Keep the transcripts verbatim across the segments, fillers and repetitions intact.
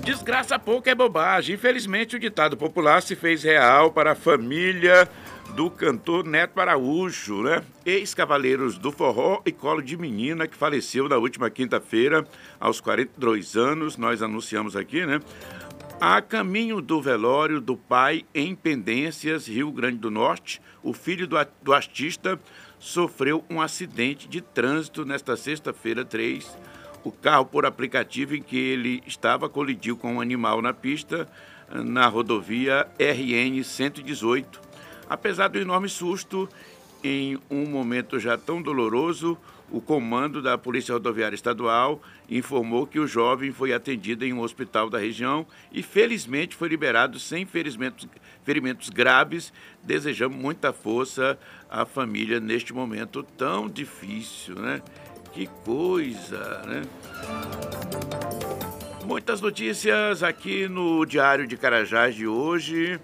Desgraça pouco é bobagem. Infelizmente, o ditado popular se fez real para a família do cantor Neto Araújo, né? Ex-cavaleiros do forró e colo de menina, que faleceu na última quinta-feira, aos quarenta e dois anos. Nós anunciamos aqui, né? A caminho do velório do pai em Pendências, Rio Grande do Norte, o filho do, do artista sofreu um acidente de trânsito nesta sexta-feira, três. O carro por aplicativo em que ele estava colidiu com um animal na pista, na rodovia R N cento e dezoito. Apesar do enorme susto, em um momento já tão doloroso, o comando da Polícia Rodoviária Estadual informou que o jovem foi atendido em um hospital da região e, felizmente, foi liberado sem ferimentos, ferimentos graves. Desejamos muita força à família neste momento tão difícil, né? Que coisa, né? Muitas notícias aqui no Diário de Carajás de hoje.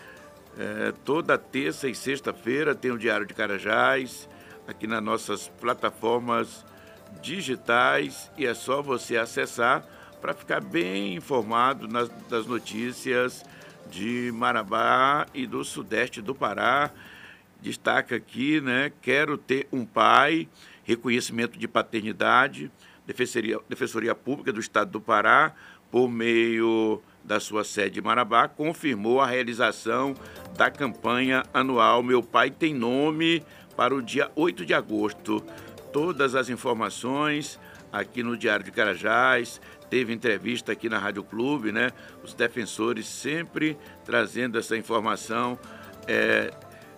É, toda terça e sexta-feira tem o Diário de Carajás aqui nas nossas plataformas digitais e é só você acessar para ficar bem informado nas, das notícias de Marabá e do sudeste do Pará. Destaca aqui, né? Quero ter um pai, reconhecimento de paternidade, Defensoria, Defensoria Pública do Estado do Pará, por meio da sua sede em Marabá, confirmou a realização da campanha anual Meu Pai Tem Nome para o dia oito de agosto. Todas as informações aqui no Diário de Carajás, teve entrevista aqui na Rádio Clube, né? Os defensores sempre trazendo essa informação é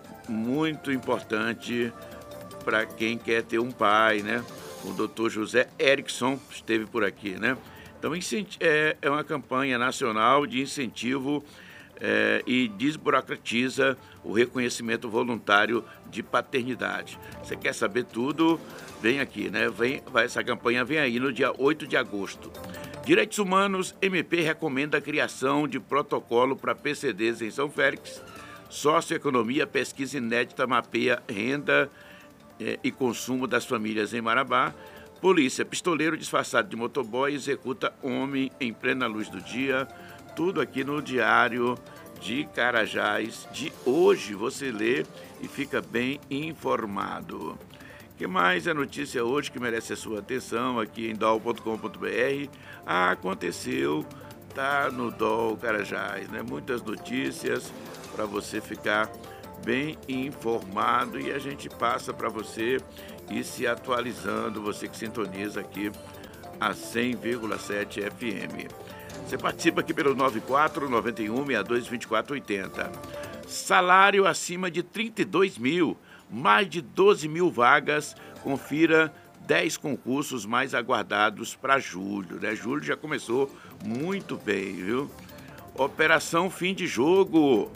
muito importante para quem quer ter um pai, né? O doutor José Erickson esteve por aqui, né? Então, é uma campanha nacional de incentivo é, e desburocratiza o reconhecimento voluntário de paternidade. Você quer saber tudo? Vem aqui, né? Vem, vai, essa campanha vem aí no dia oito de agosto. Direitos Humanos, M P recomenda a criação de protocolo para P C Ds em São Félix. Socioeconomia, pesquisa inédita mapeia renda é, e consumo das famílias em Marabá. Polícia, pistoleiro disfarçado de motoboy executa homem em plena luz do dia. Tudo aqui no Diário de Carajás de hoje. Você lê e fica bem informado. O que mais é notícia hoje que merece a sua atenção aqui em D O L ponto com ponto b r? Ah, aconteceu, tá no D O L Carajás, né? Muitas notícias para você ficar bem informado e a gente passa para você ir se atualizando, você que sintoniza aqui a cem vírgula sete F M. Você participa aqui pelo nove quatro nove um seis dois dois quatro oito zero. Salário acima de trinta e dois mil, mais de doze mil vagas. Confira dez concursos mais aguardados para julho, né? Julho já começou muito bem, viu? Operação Fim de Jogo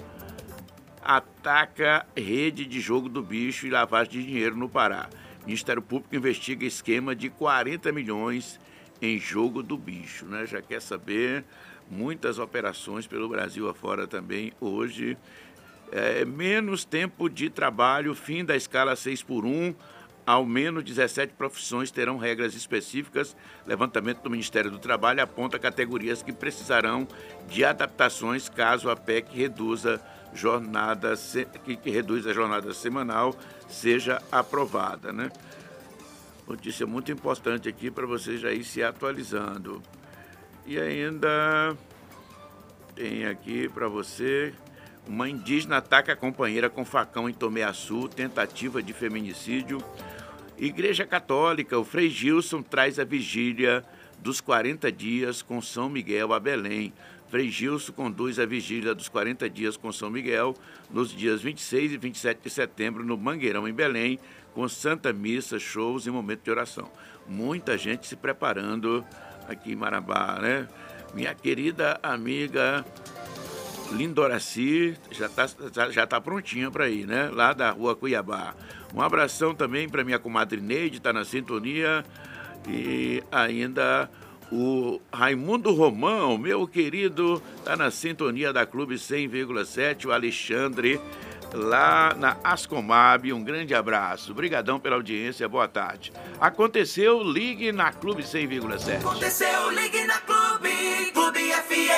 ataca rede de jogo do bicho e lavagem de dinheiro no Pará. Ministério Público investiga esquema de quarenta milhões em jogo do bicho, né? Já quer saber, muitas operações pelo Brasil afora também hoje. É, menos tempo de trabalho, fim da escala seis por um, ao menos dezessete profissões terão regras específicas. Levantamento do Ministério do Trabalho aponta categorias que precisarão de adaptações caso a P E C reduza jornada, que, que reduz a jornada semanal seja aprovada, né? Notícia muito importante aqui para você já ir se atualizando. E ainda tem aqui para você: uma indígena ataca a companheira com facão em Tomeaçu, tentativa de feminicídio. Igreja Católica, o Frei Gilson traz a vigília dos quarenta dias com São Miguel a Belém. Frei Gilson conduz a vigília dos quarenta dias com São Miguel nos dias vinte e seis e vinte e sete de setembro no Mangueirão, em Belém, com Santa Missa, shows e momento de oração. Muita gente se preparando aqui em Marabá, né? Minha querida amiga Lindoraci já está já tá prontinha para ir, né? Lá da rua Cuiabá. Um abração também para minha comadre Neide, está na sintonia. E ainda o Raimundo Romão, meu querido, está na sintonia da Clube cem vírgula sete. O Alexandre, lá na Ascomab. Um grande abraço. Obrigadão pela audiência. Boa tarde. Aconteceu, ligue na Clube cem vírgula sete. Aconteceu, ligue na Clube. Clube F M.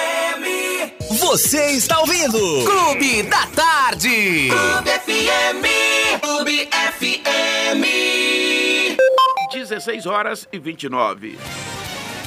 Você está ouvindo Clube da Tarde. Clube F M. Clube F M. dezesseis horas e vinte e nove.